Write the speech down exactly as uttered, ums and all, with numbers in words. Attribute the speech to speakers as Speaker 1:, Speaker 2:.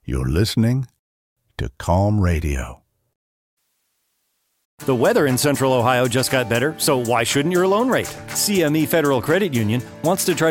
Speaker 1: You're listening to Calm Radio.
Speaker 2: The weather in Central Ohio just got better, so why shouldn't your loan rate? C M E Federal Credit Union wants to try